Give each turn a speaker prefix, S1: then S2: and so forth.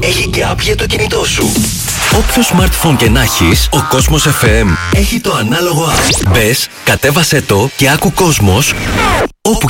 S1: έχει και app για το κινητό σου. Όποιο smartphone και να έχεις, ο Κόσμος FM έχει το ανάλογο app. Μπες, κατέβασέ το και άκου Κόσμος όπου